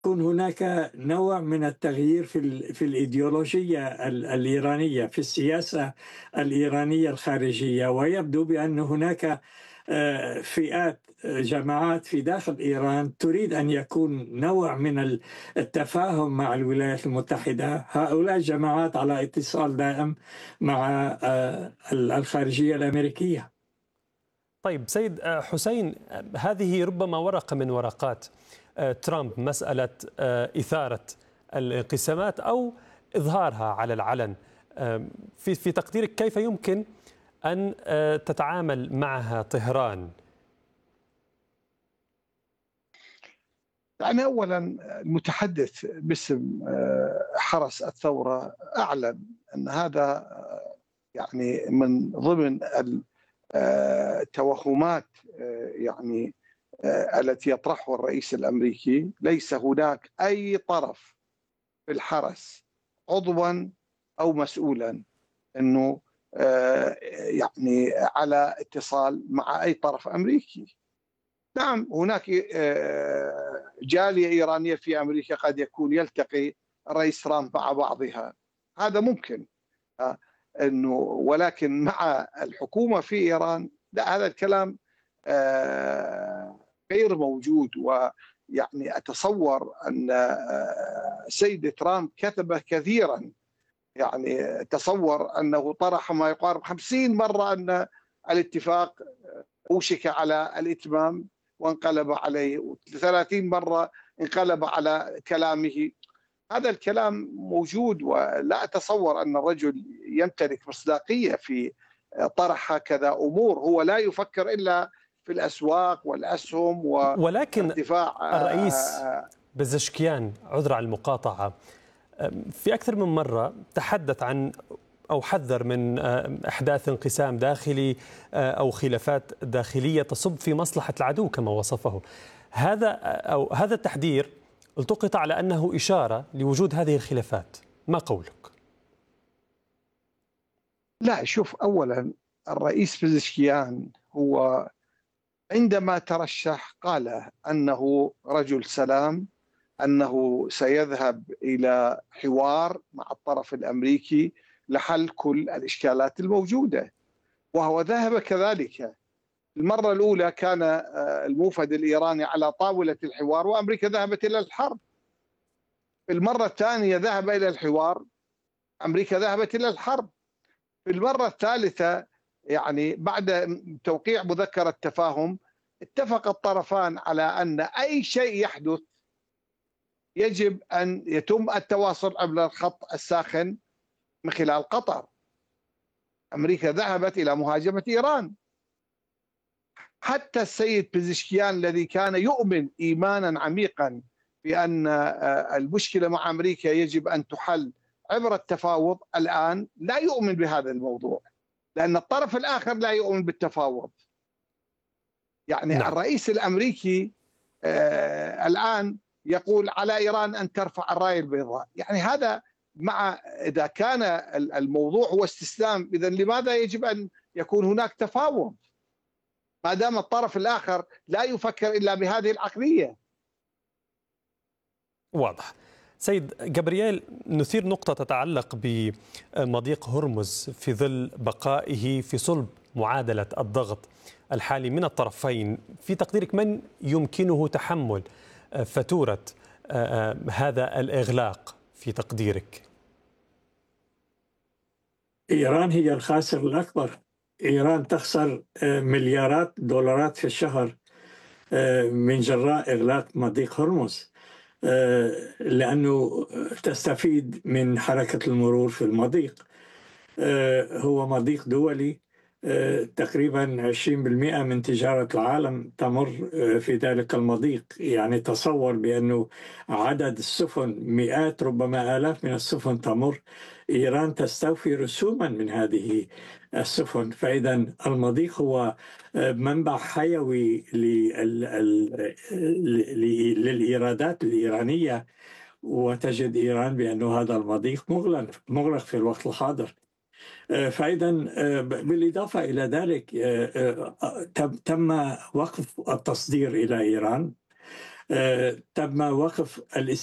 يكون هناك نوع من التغيير في الإيديولوجية الإيرانية، في السياسة الإيرانية الخارجية. ويبدو بأن هناك فئات، جماعات في داخل إيران تريد أن يكون نوع من التفاهم مع الولايات المتحدة. هؤلاء الجماعات على اتصال دائم مع الخارجية الأمريكية. طيب سيد حسين، هذه ربما ورقة من ورقات ترامب، مسألة إثارة الانقسامات أو إظهارها على العلن. في تقديرك كيف يمكن أن تتعامل معها طهران؟ يعني أولا المتحدث باسم حرس الثورة أعلن أن هذا يعني من ضمن التوهمات يعني التي يطرحها الرئيس الأمريكي. ليس هناك أي طرف في الحرس عضوا أو مسؤولا أنه يعني على اتصال مع أي طرف أمريكي. نعم، هناك جالية إيرانية في أمريكا قد يكون يلتقي الرئيس ترامب مع بعضها، هذا ممكن، أنه ولكن مع الحكومة في إيران لا، هذا الكلام غير موجود. ويعني أتصور أن السيد ترامب كتب كثيرا، يعني تصور أنه طرح ما يقارب 50 مرة أن الاتفاق أوشك على الإتمام وانقلب عليه، 30 مرة انقلب على كلامه. هذا الكلام موجود، ولا أتصور أن الرجل يمتلك مصداقية في طرح هكذا أمور. هو لا يفكر إلا في الأسواق والأسهم ولكن وارتفاع. الرئيس بزشكيان، عذر على المقاطعة، في أكثر من مرة تحدث عن أو حذر من إحداث انقسام داخلي أو خلافات داخلية تصب في مصلحة العدو كما وصفه. هذا التحذير التقط على أنه إشارة لوجود هذه الخلافات، ما قولك؟ لا، شوف، أولا الرئيس بزشكيان هو عندما ترشح قال أنه رجل سلام، أنه سيذهب إلى حوار مع الطرف الأمريكي لحل كل الإشكالات الموجودة، وهو ذهب كذلك. المرة الأولى كان الموفد الإيراني على طاولة الحوار وأمريكا ذهبت إلى الحرب. في المرة الثانية ذهب إلى الحوار، أمريكا ذهبت إلى الحرب. في المرة الثالثة يعني بعد توقيع مذكرة تفاهم اتفق الطرفان على أن أي شيء يحدث يجب أن يتم التواصل عبر الخط الساخن من خلال قطر. أمريكا ذهبت إلى مهاجمة إيران. حتى السيد بزشكيان الذي كان يؤمن إيمانا عميقا بأن المشكلة مع أمريكا يجب أن تحل عبر التفاوض، الآن لا يؤمن بهذا الموضوع، لأن الطرف الآخر لا يؤمن بالتفاوض. يعني نعم. الرئيس الأمريكي الآن يقول على إيران أن ترفع الراية البيضاء. يعني هذا إذا كان الموضوع هو استسلام، إذا لماذا يجب أن يكون هناك تفاوض ما دام الطرف الآخر لا يفكر إلا بهذه العقلية؟ واضح. سيد جابرييل، نثير نقطة تتعلق بمضيق هرمز في ظل بقائه في صلب معادلة الضغط الحالي من الطرفين. في تقديرك من يمكنه تحمل فاتورة هذا الإغلاق في تقديرك؟ إيران هي الخاسر الأكبر. إيران تخسر مليارات دولارات في الشهر من جراء إغلاق مضيق هرمز، لأنه تستفيد من حركة المرور في المضيق. هو مضيق دولي، تقريبا 20% من تجارة العالم تمر في ذلك المضيق. يعني تصور بأنه عدد السفن مئات ربما آلاف من السفن تمر. إيران تستوفي رسوما من هذه السفن، فإذا المضيق هو منبع حيوي للإيرادات الإيرانية. وتجد إيران بأنه هذا المضيق مغلق في الوقت الحاضر. فإذا بالإضافة إلى ذلك تم وقف التصدير إلى إيران. تم وقف